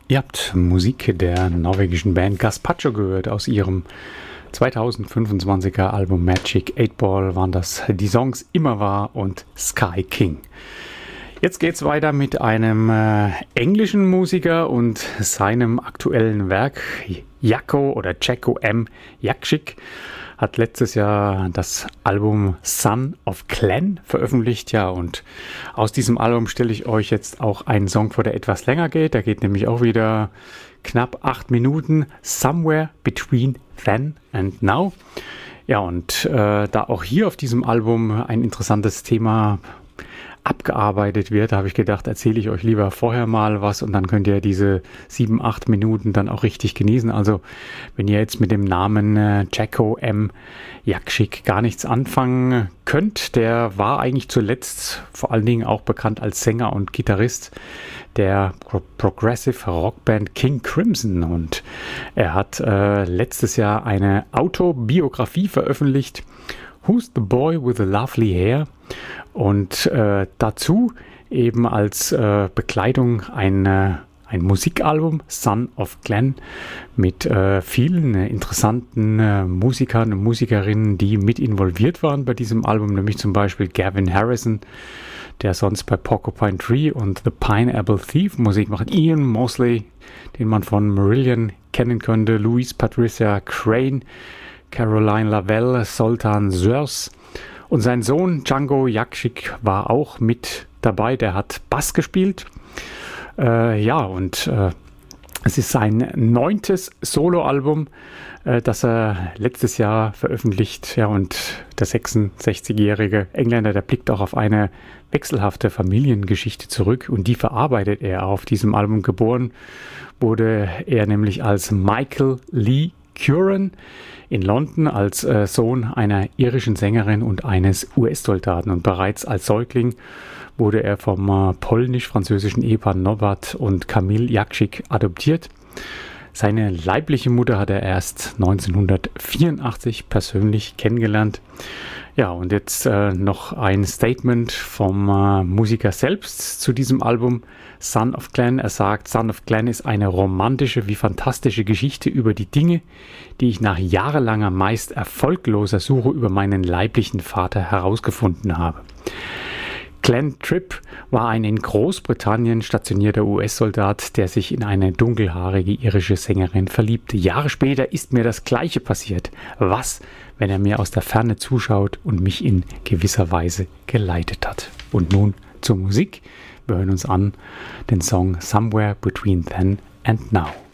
Ihr habt Musik der norwegischen Band Gazpacho gehört. Aus ihrem 2025er Album Magic 8 Ball waren das die Songs Immer War und Sky King. Jetzt geht's weiter mit einem englischen Musiker und seinem aktuellen Werk. Jacko M. Jakšić hat letztes Jahr das Album Son of Glenn veröffentlicht. Ja, und aus diesem Album stelle ich euch jetzt auch einen Song vor, der etwas länger geht. Der geht nämlich auch wieder knapp 8 Minuten. Somewhere Between Then and Now. Ja, und da auch hier auf diesem Album ein interessantes Thema abgearbeitet wird, habe ich gedacht, erzähle ich euch lieber vorher mal was und dann könnt ihr diese 7, 8 Minuten dann auch richtig genießen. Also wenn ihr jetzt mit dem Namen Jacko M. Jakšić gar nichts anfangen könnt, der war eigentlich zuletzt vor allen Dingen auch bekannt als Sänger und Gitarrist der Progressive Rockband King Crimson, und er hat letztes Jahr eine Autobiografie veröffentlicht, Who's the Boy with the Lovely Hair? Und dazu eben als Begleitung ein Musikalbum, Son of Glenn, mit vielen interessanten Musikern und Musikerinnen, die mit involviert waren bei diesem Album, nämlich zum Beispiel Gavin Harrison, der sonst bei Porcupine Tree und The Pineapple Thief Musik macht, Ian Mosley, den man von Marillion kennen könnte, Louise Patricia Crane, Caroline Lavelle, Zoltan Sörs und sein Sohn Django Jakšić war auch mit dabei, der hat Bass gespielt. Es ist sein 9. Soloalbum, das er letztes Jahr veröffentlicht. Ja, und der 66-jährige Engländer, der blickt auch auf eine wechselhafte Familiengeschichte zurück und die verarbeitet er auf diesem Album. Geboren wurde er nämlich als Michael Lee Curran in London als Sohn einer irischen Sängerin und eines US-Soldaten, und bereits als Säugling wurde er vom polnisch-französischen Ehepaar Norbert und Kamil Jakšić adoptiert. Seine leibliche Mutter hat er erst 1984 persönlich kennengelernt. Ja, und jetzt noch ein Statement vom Musiker selbst zu diesem Album Son of Glenn. Er sagt, Son of Glenn ist eine romantische wie fantastische Geschichte über die Dinge, die ich nach jahrelanger, meist erfolgloser Suche über meinen leiblichen Vater herausgefunden habe. Glenn Tripp war ein in Großbritannien stationierter US-Soldat, der sich in eine dunkelhaarige irische Sängerin verliebte. Jahre später ist mir das Gleiche passiert. Was, wenn er mir aus der Ferne zuschaut und mich in gewisser Weise geleitet hat? Und nun zur Musik. Wir hören uns an den Song Somewhere Between Then and Now.